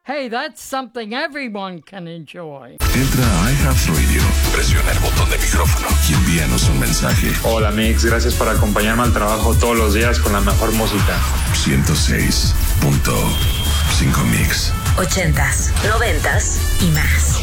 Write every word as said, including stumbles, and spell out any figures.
Hey, that's something everyone can enjoy. Entra a iHeartRadio, presiona el botón de micrófono y envíanos un mensaje. Hola Mix, gracias por acompañarme al trabajo todos los días con la mejor música. ciento seis punto cinco Mix. Ochentas, noventas y más.